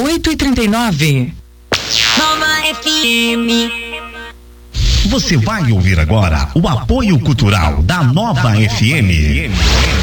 8h39. Nova FM. Você vai ouvir agora o apoio cultural da Nova FM.